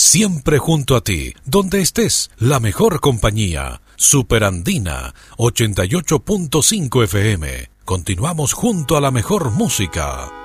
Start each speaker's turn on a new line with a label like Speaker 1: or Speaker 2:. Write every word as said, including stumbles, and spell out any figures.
Speaker 1: Siempre junto a ti, donde estés, la mejor compañía. Superandina, ochenta y ocho punto cinco F M. Continuamos junto a la mejor música.